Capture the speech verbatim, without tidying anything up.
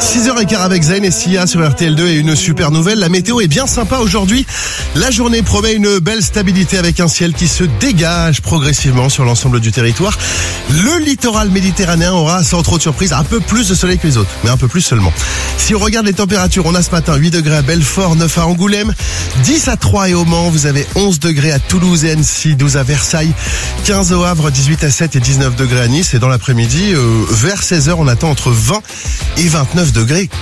six heures quinze avec Zayn et Sia sur R T L deux et une super nouvelle. La météo est bien sympa aujourd'hui. La journée promet une belle stabilité avec un ciel qui se dégage progressivement sur l'ensemble du territoire. Le littoral méditerranéen aura sans trop de surprise un peu plus de soleil que les autres, mais un peu plus seulement. Si on regarde les températures, on a ce matin huit degrés à Belfort, neuf à Angoulême, dix à Troyes et au Mans. Vous avez onze degrés à Toulouse et Annecy, douze à Versailles, quinze au Havre, dix-huit à Sète et dix-neuf degrés à Nice. Et dans l'après-midi, euh, vers seize heures, on attend entre vingt et vingt-neuf degrés.